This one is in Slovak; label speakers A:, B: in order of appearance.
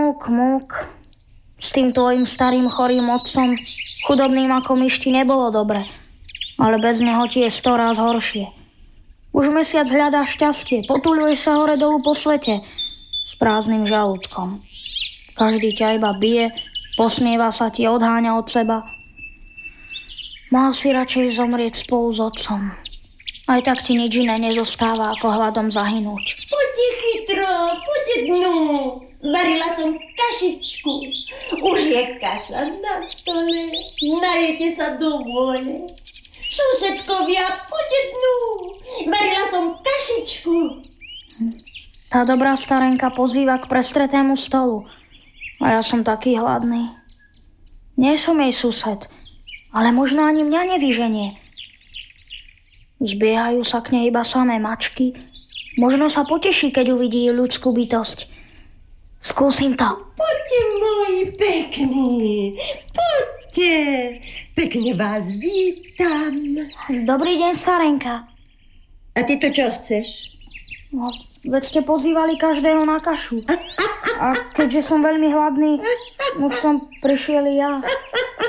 A: Múk. S tým tvojim starým chorým otcom, chudobným ako myšti, nebolo dobre. Ale bez neho ti je 100 ráz horšie. Už mesiac hľadáš šťastie, potuľuješ sa hore dolu po svete s prázdnym žalúdkom. Každý ťa iba bije, posmieva sa ti, odháňa od seba. Mal si radšej zomrieť spolu s otcom. Aj tak ti nič iné nezostáva, ako hladom zahynúť.
B: Poďte chytro, poďte dnu. Varila som kašičku. Už je kaša na stole. Najete sa do vôle. Susedkovia, poďte dnu. Varila som kašičku.
A: Tá dobrá starenka pozýva k prestretému stolu. A ja som taký hladný. Nie som jej sused, ale možno ani mňa nevyženie. Zbiehajú sa k nej iba samé mačky. Možno sa poteší, keď uvidí ľudskú bytosť. Skúsim to.
B: Poďte, moji pekní. Poďte. Pekne vás vítam.
A: Dobrý deň, starenka.
B: A ty to čo chceš?
A: No, veď ste pozývali každého na kašu. A keďže som veľmi hladný, už som prišiel i ja.